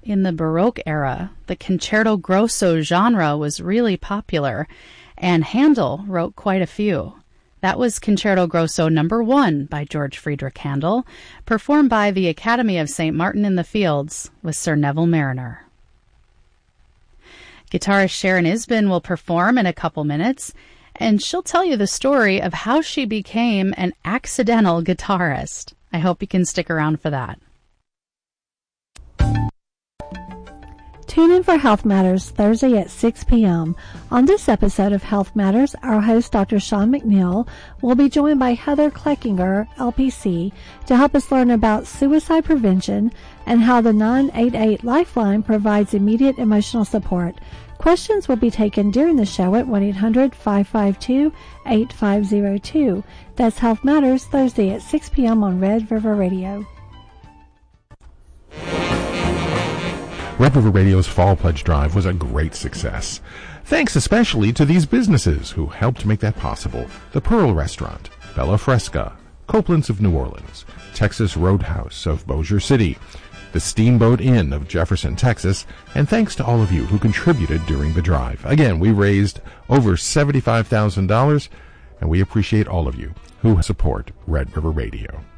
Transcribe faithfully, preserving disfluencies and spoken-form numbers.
in the Baroque era, the concerto grosso genre was really popular, and Handel wrote quite a few. That was Concerto Grosso number one by George Friedrich Handel, performed by the Academy of Saint Martin in the Fields with Sir Neville Marriner. Guitarist Sharon Isbin will perform in a couple minutes, and she'll tell you the story of how she became an accidental guitarist. I hope you can stick around for that. Tune in for Health Matters Thursday at six p.m. On this episode of Health Matters, our host, Doctor Sean McNeil, will be joined by Heather Kleckinger, L P C, to help us learn about suicide prevention and how the nine eight eight Lifeline provides immediate emotional support. Questions will be taken during the show at one eight hundred five five two eight five zero two. That's Health Matters Thursday at six p.m. on Red River Radio. Red River Radio's Fall Pledge Drive was a great success. Thanks especially to these businesses who helped make that possible. The Pearl Restaurant, Bella Fresca, Copeland's of New Orleans, Texas Roadhouse of Bossier City, the Steamboat Inn of Jefferson, Texas, and thanks to all of you who contributed during the drive. Again, we raised over seventy-five thousand dollars, and we appreciate all of you who support Red River Radio.